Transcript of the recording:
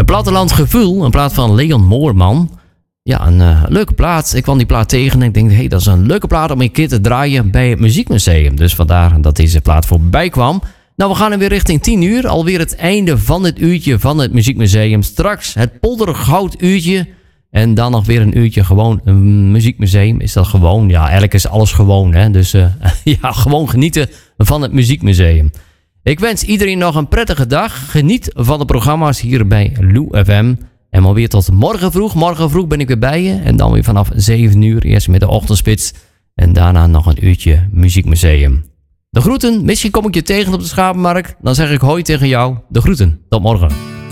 Plattelandgevoel, een plaat van Leon Moorman. Ja, een leuke plaat. Ik kwam die plaat tegen en ik denk, hey, dat is een leuke plaat om een keer te draaien bij het Muziekmuseum. Dus vandaar dat deze plaat voorbij kwam. Nou, we gaan er weer richting 10 uur. Alweer het einde van dit uurtje van het Muziekmuseum. Straks het poldergouduurtje. En dan nog weer een uurtje gewoon een muziekmuseum. Is dat gewoon? Ja, eigenlijk is alles gewoon. Hè? Dus ja, gewoon genieten van het Muziekmuseum. Ik wens iedereen nog een prettige dag. Geniet van de programma's hier bij Lou FM. En maar weer tot morgen vroeg. Morgen vroeg ben ik weer bij je. En dan weer vanaf 7 uur. Eerst met de ochtendspits. En daarna nog een uurtje Muziekmuseum. De groeten. Misschien kom ik je tegen op de schapenmarkt. Dan zeg ik hoi tegen jou. De groeten. Tot morgen.